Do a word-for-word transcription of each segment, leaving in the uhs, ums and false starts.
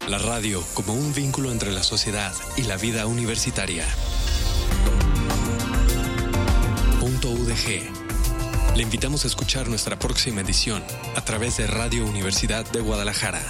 La radio como un vínculo entre la sociedad y la vida universitaria. Punto U D G. Le invitamos a escuchar nuestra próxima edición a través de Radio Universidad de Guadalajara.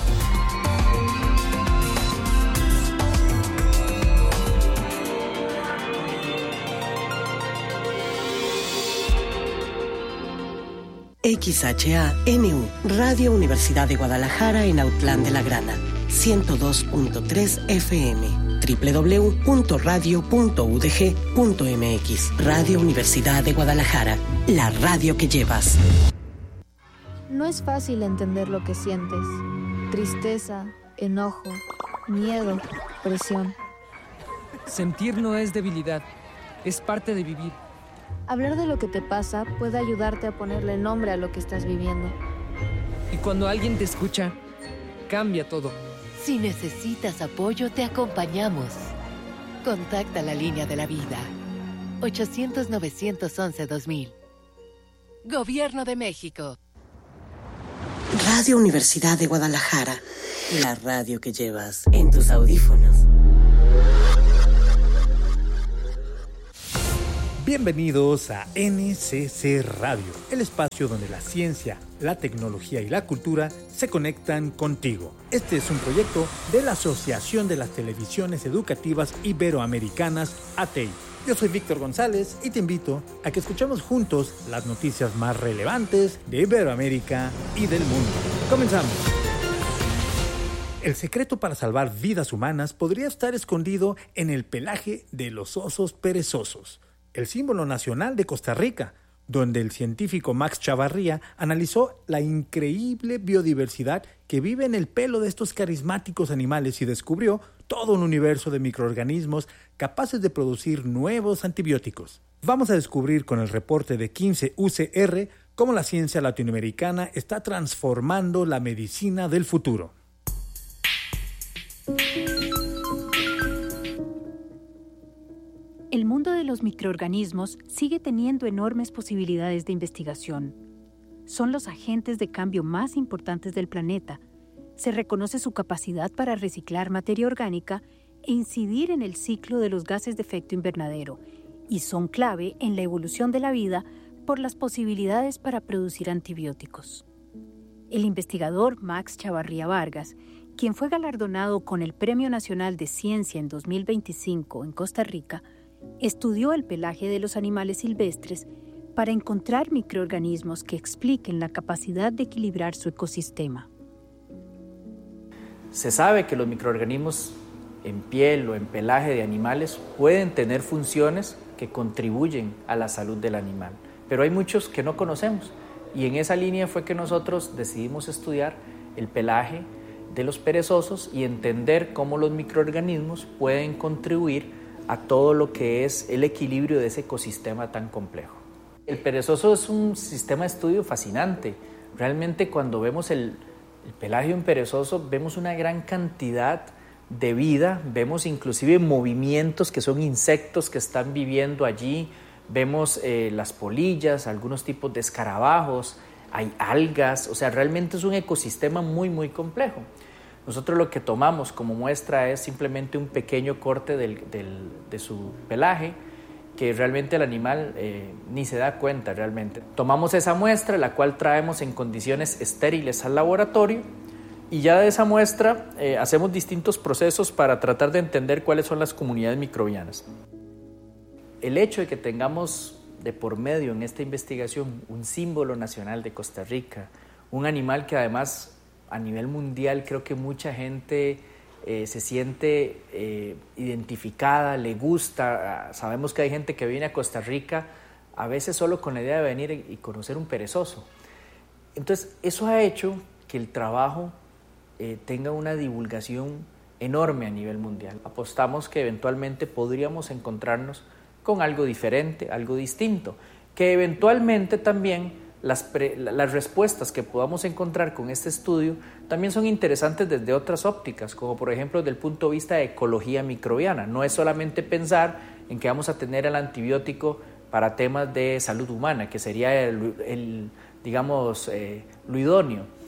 X H A N U, Radio Universidad de Guadalajara en Autlán de la Grana, ciento dos punto tres F M, doble u doble u doble u punto radio punto u d g punto m x. Radio Universidad de Guadalajara, la radio que llevas. No es fácil entender lo que sientes. Tristeza, enojo, miedo, presión. Sentir no es debilidad, es parte de vivir. Hablar de lo que te pasa puede ayudarte a ponerle nombre a lo que estás viviendo. Y cuando alguien te escucha, cambia todo. Si necesitas apoyo, te acompañamos. Contacta la línea de la vida. ochocientos, novecientos once, dos mil. Gobierno de México. Radio Universidad de Guadalajara, la radio que llevas en tus audífonos. Bienvenidos a N C C Radio, el espacio donde la ciencia, la tecnología y la cultura se conectan contigo. Este es un proyecto de la Asociación de las Televisiones Educativas Iberoamericanas, A T E I. Yo soy Víctor González y te invito a que escuchemos juntos las noticias más relevantes de Iberoamérica y del mundo. Comenzamos. El secreto para salvar vidas humanas podría estar escondido en el pelaje de los osos perezosos, el símbolo nacional de Costa Rica, donde el científico Max Chavarría analizó la increíble biodiversidad que vive en el pelo de estos carismáticos animales y descubrió todo un universo de microorganismos capaces de producir nuevos antibióticos. Vamos a descubrir con el reporte de quince U C R cómo la ciencia latinoamericana está transformando la medicina del futuro. El mundo de los microorganismos sigue teniendo enormes posibilidades de investigación. Son los agentes de cambio más importantes del planeta. Se reconoce su capacidad para reciclar materia orgánica e incidir en el ciclo de los gases de efecto invernadero, y son clave en la evolución de la vida por las posibilidades para producir antibióticos. El investigador Max Chavarría Vargas, quien fue galardonado con el Premio Nacional de Ciencia en dos mil veinticinco en Costa Rica, estudió el pelaje de los animales silvestres para encontrar microorganismos que expliquen la capacidad de equilibrar su ecosistema. Se sabe que los microorganismos en piel o en pelaje de animales pueden tener funciones que contribuyen a la salud del animal, pero hay muchos que no conocemos, y en esa línea fue que nosotros decidimos estudiar el pelaje de los perezosos y entender cómo los microorganismos pueden contribuir a todo lo que es el equilibrio de ese ecosistema tan complejo. El perezoso es un sistema de estudio fascinante. Realmente cuando vemos el, el pelaje de un perezoso vemos una gran cantidad de vida, vemos inclusive movimientos que son insectos que están viviendo allí, vemos eh, las polillas, algunos tipos de escarabajos, hay algas, o sea, realmente es un ecosistema muy muy complejo. Nosotros lo que tomamos como muestra es simplemente un pequeño corte del, del, de su pelaje, que realmente el animal eh, ni se da cuenta realmente. Tomamos esa muestra, la cual traemos en condiciones estériles al laboratorio, y ya de esa muestra eh, hacemos distintos procesos para tratar de entender cuáles son las comunidades microbianas. El hecho de que tengamos de por medio en esta investigación un símbolo nacional de Costa Rica, un animal que además a nivel mundial creo que mucha gente eh, se siente eh, identificada, le gusta. Sabemos que hay gente que viene a Costa Rica a veces solo con la idea de venir y conocer un perezoso. Entonces eso ha hecho que el trabajo eh, tenga una divulgación enorme a nivel mundial. Apostamos que eventualmente podríamos encontrarnos con algo diferente, algo distinto, que eventualmente también Las, pre, las respuestas que podamos encontrar con este estudio también son interesantes desde otras ópticas, como por ejemplo desde el punto de vista de ecología microbiana. No es solamente pensar en que vamos a tener el antibiótico para temas de salud humana, que sería el, el digamos, eh, lo idóneo,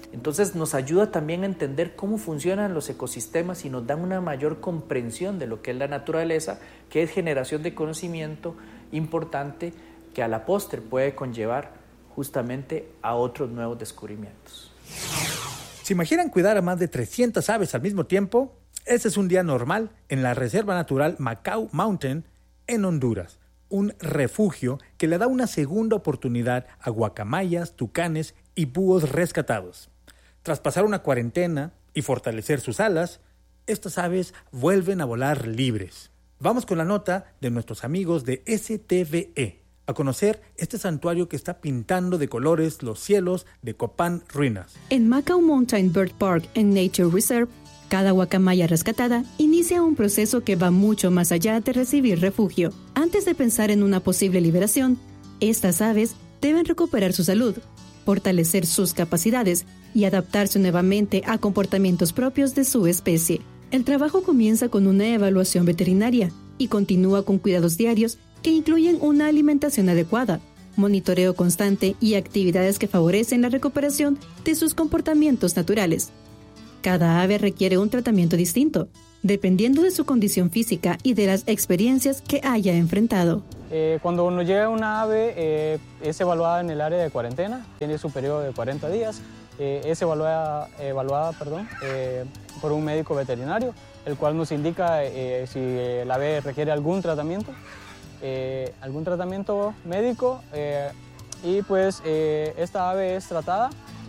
Entonces nos ayuda también a entender cómo funcionan los ecosistemas y nos dan una mayor comprensión de lo que es la naturaleza, que es generación de conocimiento importante que a la postre puede conllevar justamente a otros nuevos descubrimientos. ¿Se imaginan cuidar a más de trescientas aves al mismo tiempo? Ese es un día normal en la Reserva Natural Macao Mountain en Honduras, un refugio que le da una segunda oportunidad a guacamayas, tucanes y búhos rescatados. Tras pasar una cuarentena y fortalecer sus alas, estas aves vuelven a volar libres. Vamos con la nota de nuestros amigos de S T V E, a conocer este santuario que está pintando de colores los cielos de Copán Ruinas. En Macao Mountain Bird Park and Nature Reserve, cada guacamaya rescatada inicia un proceso que va mucho más allá de recibir refugio. Antes de pensar en una posible liberación, estas aves deben recuperar su salud, fortalecer sus capacidades y adaptarse nuevamente a comportamientos propios de su especie. El trabajo comienza con una evaluación veterinaria y continúa con cuidados diarios que incluyen una alimentación adecuada, monitoreo constante y actividades que favorecen la recuperación de sus comportamientos naturales. Cada ave requiere un tratamiento distinto, dependiendo de su condición física y de las experiencias que haya enfrentado. Eh, cuando nos llega una ave, eh, es evaluada en el área de cuarentena, tiene su periodo de cuarenta días, eh, es evaluada, evaluada perdón, eh, por un médico veterinario, el cual nos indica eh, si el ave requiere algún tratamiento, eh, algún tratamiento médico, eh, y pues eh, esta ave es tratada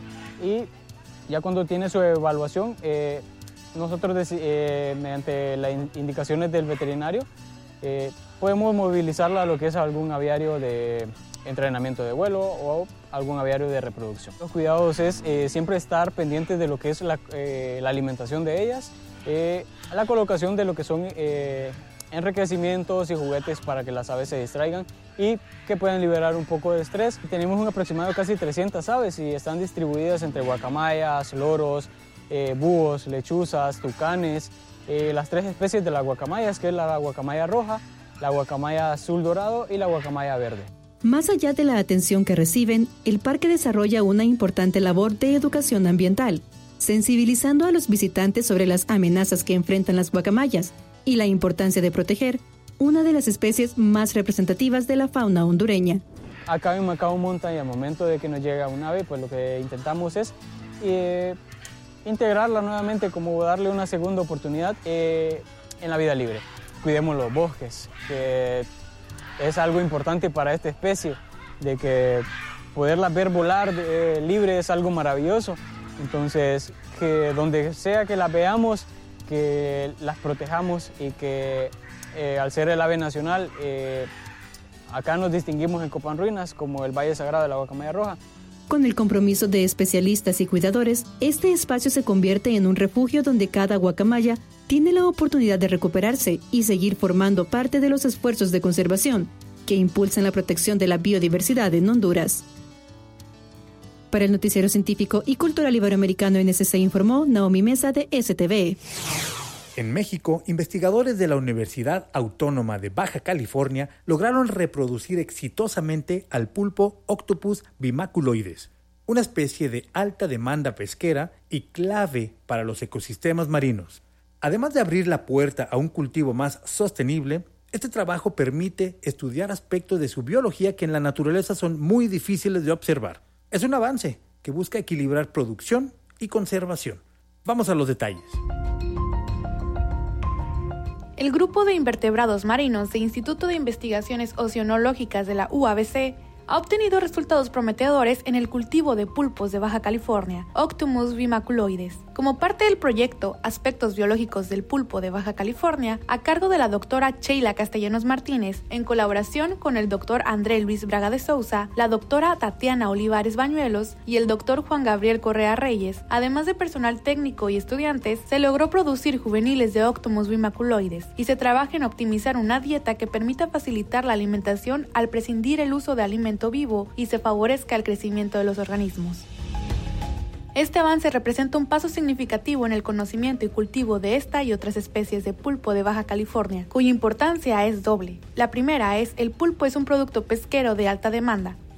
y ya cuando tiene su evaluación, eh, nosotros eh, mediante las indicaciones del veterinario eh, podemos movilizarla a lo que es algún aviario de entrenamiento de vuelo o algún aviario de reproducción. Los cuidados es eh, siempre estar pendientes de lo que es la, eh, la alimentación de ellas, eh, la colocación de lo que son eh, enriquecimientos y juguetes para que las aves se distraigan y que puedan liberar un poco de estrés. Tenemos un aproximado de casi trescientas aves y están distribuidas entre guacamayas, loros, eh, búhos, lechuzas, tucanes, eh, las tres especies de las guacamayas, que es la guacamaya roja, la guacamaya azul dorado y la guacamaya verde. Más allá de la atención que reciben, el parque desarrolla una importante labor de educación ambiental, sensibilizando a los visitantes sobre las amenazas que enfrentan las guacamayas y la importancia de proteger una de las especies más representativas de la fauna hondureña. Acá en Macao Mountain, al momento de que nos llega un ave, pues lo que intentamos es eh, integrarla nuevamente, como darle una segunda oportunidad eh, en la vida libre. Cuidemos los bosques, que es algo importante para esta especie, de que poderla ver volar eh, libre es algo maravilloso. Entonces, que donde sea que las veamos, que las protejamos y que eh, al ser el ave nacional, eh, acá nos distinguimos en Copán Ruinas como el Valle Sagrado de la Guacamaya Roja. Con el compromiso de especialistas y cuidadores, este espacio se convierte en un refugio donde cada guacamaya tiene la oportunidad de recuperarse y seguir formando parte de los esfuerzos de conservación que impulsan la protección de la biodiversidad en Honduras. Para el Noticiero Científico y Cultural Iberoamericano N S C informó Naomi Mesa de S T V E. En México, investigadores de la Universidad Autónoma de Baja California lograron reproducir exitosamente al pulpo Octopus bimaculoides, una especie de alta demanda pesquera y clave para los ecosistemas marinos. Además de abrir la puerta a un cultivo más sostenible, este trabajo permite estudiar aspectos de su biología que en la naturaleza son muy difíciles de observar. Es un avance que busca equilibrar producción y conservación. Vamos a los detalles. El grupo de invertebrados marinos del Instituto de Investigaciones Oceanológicas de la U A B C ha obtenido resultados prometedores en el cultivo de pulpos de Baja California, Octopus bimaculoides, como parte del proyecto Aspectos Biológicos del Pulpo de Baja California, a cargo de la doctora Sheila Castellanos Martínez, en colaboración con el doctor André Luis Braga de Sousa, la doctora Tatiana Olivares Bañuelos y el doctor Juan Gabriel Correa Reyes. Además de personal técnico y estudiantes, se logró producir juveniles de Octopus bimaculoides y se trabaja en optimizar una dieta que permita facilitar la alimentación al prescindir el uso de alimento vivo y se favorezca el crecimiento de los organismos. Este avance representa un paso significativo en el conocimiento y cultivo de esta y otras especies de pulpo de Baja California, cuya importancia es doble. La primera es, el pulpo es un producto pesquero de alta demanda,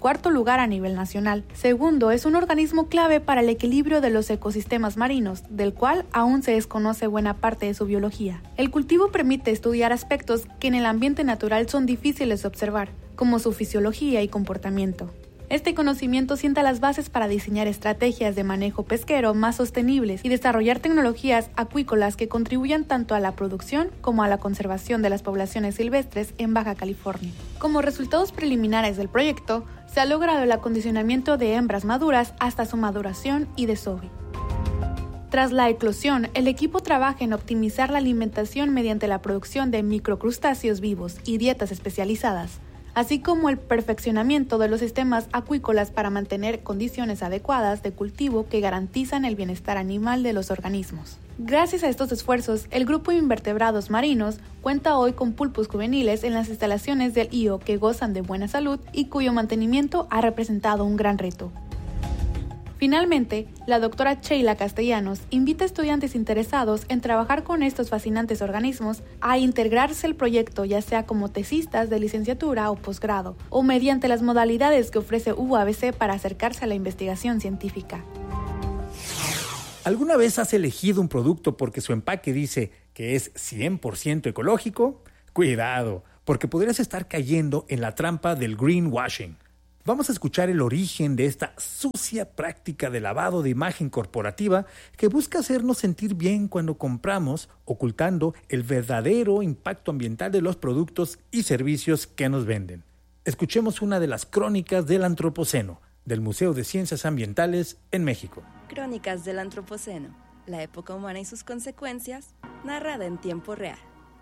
cuarto lugar a nivel nacional. Segundo, es un organismo clave para el equilibrio de los ecosistemas marinos, del cual aún se desconoce buena parte de su biología. El cultivo permite estudiar aspectos que en el ambiente natural son difíciles de observar, como su fisiología y comportamiento. Este conocimiento sienta las bases para diseñar estrategias de manejo pesquero más sostenibles y desarrollar tecnologías acuícolas que contribuyan tanto a la producción como a la conservación de las poblaciones silvestres en Baja California. Como resultados preliminares del proyecto, se ha logrado el acondicionamiento de hembras maduras hasta su maduración y desove. Tras la eclosión, el equipo trabaja en optimizar la alimentación mediante la producción de microcrustáceos vivos y dietas especializadas, así como el perfeccionamiento de los sistemas acuícolas para mantener condiciones adecuadas de cultivo que garantizan el bienestar animal de los organismos. Gracias a estos esfuerzos, el grupo de invertebrados marinos cuenta hoy con pulpos juveniles en las instalaciones del I O que gozan de buena salud y cuyo mantenimiento ha representado un gran reto. Finalmente, la doctora Sheila Castellanos invita a estudiantes interesados en trabajar con estos fascinantes organismos a integrarse al proyecto, ya sea como tesistas de licenciatura o posgrado, o mediante las modalidades que ofrece U A B C para acercarse a la investigación científica. ¿Alguna vez has elegido un producto porque su empaque dice que es cien por ciento ecológico? Cuidado, porque podrías estar cayendo en la trampa del greenwashing. Vamos a escuchar el origen de esta sucia práctica de lavado de imagen corporativa que busca hacernos sentir bien cuando compramos, ocultando el verdadero impacto ambiental de los productos y servicios que nos venden. Escuchemos una de las crónicas del Antropoceno, del Museo de Ciencias Ambientales en México. Crónicas del Antropoceno, la época humana y sus consecuencias, narrada en tiempo real.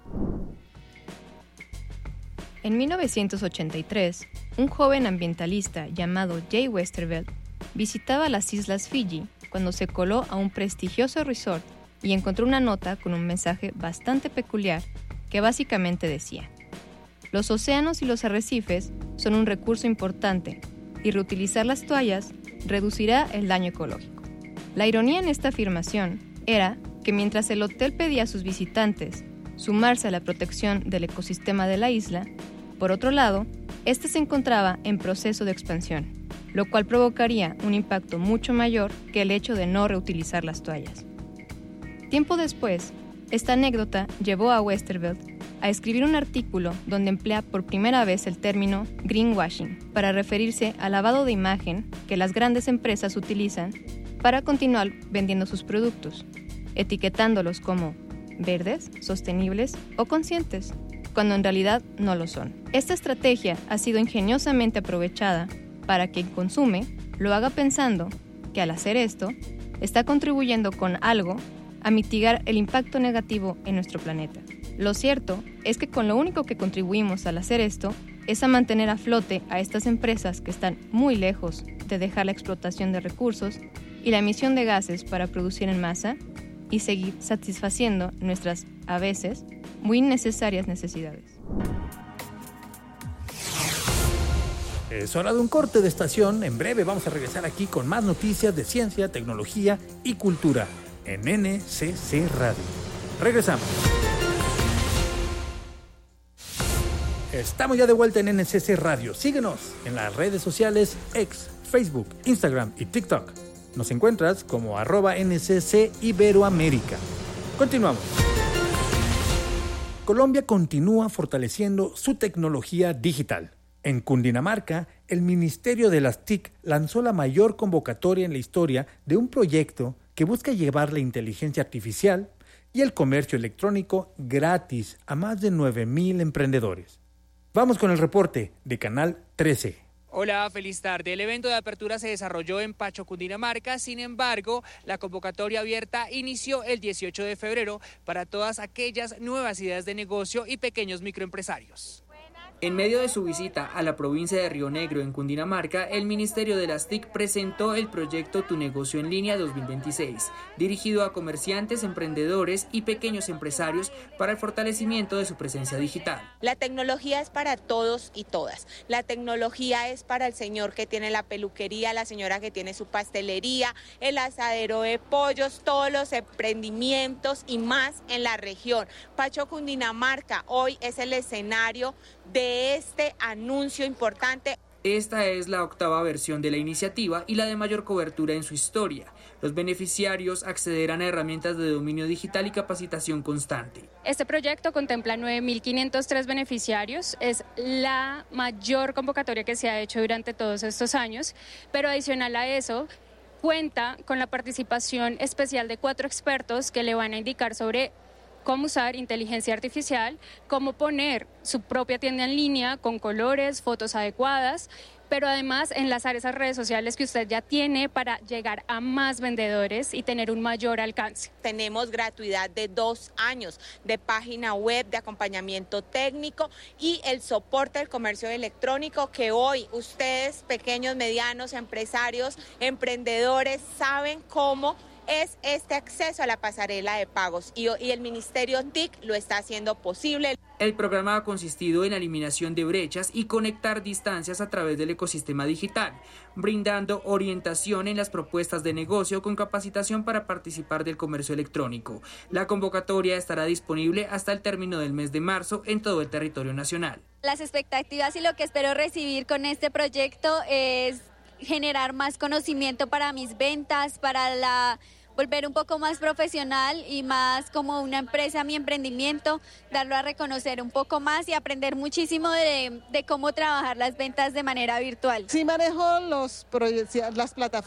En mil novecientos ochenta y tres, un joven ambientalista llamado Jay Westervelt visitaba las islas Fiji cuando se coló a un prestigioso resort y encontró una nota con un mensaje bastante peculiar que básicamente decía: los océanos y los arrecifes son un recurso importante y reutilizar las toallas reducirá el daño ecológico. La ironía en esta afirmación era que mientras el hotel pedía a sus visitantes sumarse a la protección del ecosistema de la isla, por otro lado, este se encontraba en proceso de expansión, lo cual provocaría un impacto mucho mayor que el hecho de no reutilizar las toallas. Tiempo después, esta anécdota llevó a Westervelt a escribir un artículo donde emplea por primera vez el término greenwashing para referirse al lavado de imagen que las grandes empresas utilizan para continuar vendiendo sus productos, etiquetándolos como verdes, sostenibles o conscientes, cuando en realidad no lo son. Esta estrategia ha sido ingeniosamente aprovechada para que quien consume lo haga pensando que al hacer esto, está contribuyendo con algo a mitigar el impacto negativo en nuestro planeta. Lo cierto es que con lo único que contribuimos al hacer esto es a mantener a flote a estas empresas que están muy lejos de dejar la explotación de recursos y la emisión de gases para producir en masa y seguir satisfaciendo nuestras, a veces, muy innecesarias necesidades. Es hora de un corte de estación. En breve vamos a regresar aquí con más noticias de ciencia, tecnología y cultura en N C C Radio. Regresamos. Estamos ya de vuelta en N C C Radio. Síguenos en las redes sociales X, Facebook, Instagram y TikTok. Nos encuentras como arroba N C C Iberoamérica. Continuamos. Colombia continúa fortaleciendo su tecnología digital. En Cundinamarca, el Ministerio de las T I C lanzó la mayor convocatoria en la historia de un proyecto que busca llevar la inteligencia artificial y el comercio electrónico gratis a más de nueve mil emprendedores. Vamos con el reporte de Canal trece. Hola, feliz tarde. El evento de apertura se desarrolló en Pacho, Cundinamarca. Sin embargo, la convocatoria abierta inició el dieciocho de febrero para todas aquellas nuevas ideas de negocio y pequeños microempresarios. En medio de su visita a la provincia de Río Negro, en Cundinamarca, el Ministerio de las T I C presentó el proyecto Tu Negocio en Línea dos mil veintiséis, dirigido a comerciantes, emprendedores y pequeños empresarios para el fortalecimiento de su presencia digital. La tecnología es para todos y todas. La tecnología es para el señor que tiene la peluquería, la señora que tiene su pastelería, el asadero de pollos, todos los emprendimientos y más en la región. Pacho, Cundinamarca, hoy es el escenario de este anuncio importante. Esta es la octava versión de la iniciativa y la de mayor cobertura en su historia. Los beneficiarios accederán a herramientas de dominio digital y capacitación constante. Este proyecto contempla nueve mil quinientos tres beneficiarios. Es la mayor convocatoria que se ha hecho durante todos estos años, pero adicional a eso, cuenta con la participación especial de cuatro expertos que le van a indicar sobre cómo usar inteligencia artificial, cómo poner su propia tienda en línea con colores, fotos adecuadas, pero además enlazar esas redes sociales que usted ya tiene para llegar a más vendedores y tener un mayor alcance. Tenemos gratuidad de dos años de página web, de acompañamiento técnico y el soporte del comercio electrónico que hoy ustedes, pequeños, medianos, empresarios, emprendedores, saben cómo es este acceso a la pasarela de pagos y, y el Ministerio T I C lo está haciendo posible. El programa ha consistido en la eliminación de brechas y conectar distancias a través del ecosistema digital, brindando orientación en las propuestas de negocio con capacitación para participar del comercio electrónico. La convocatoria estará disponible hasta el término del mes de marzo en todo el territorio nacional. Las expectativas y lo que espero recibir con este proyecto es generar más conocimiento para mis ventas, para la volver un poco más profesional y más como una empresa, mi emprendimiento, darlo a reconocer un poco más y aprender muchísimo de, de cómo trabajar las ventas de manera virtual. Sí manejo los, las plataformas.